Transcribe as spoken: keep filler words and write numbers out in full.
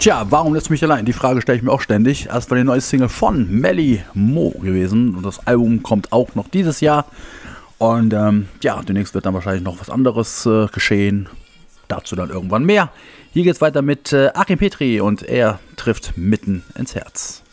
Tja, warum lässt du mich allein? Die Frage stelle ich mir auch ständig. Das war die neue Single von Melly Mo gewesen. Und das Album kommt auch noch dieses Jahr. Und ähm, ja, demnächst wird dann wahrscheinlich noch was anderes äh, geschehen. Dazu dann irgendwann mehr. Hier geht's weiter mit äh, Achim Petri und er trifft mitten ins Herz.